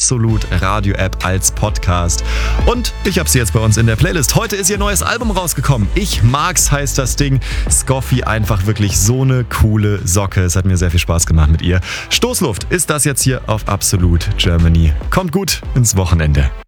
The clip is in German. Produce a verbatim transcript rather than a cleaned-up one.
Absolut Radio App als Podcast. Und ich habe sie jetzt bei uns in der Playlist. Heute ist ihr neues Album rausgekommen. Ich mag's heißt das Ding. Scoffi, einfach wirklich so eine coole Socke. Es hat mir sehr viel Spaß gemacht mit ihr. Stoßluft ist das jetzt hier auf Absolut Germany. Kommt gut ins Wochenende.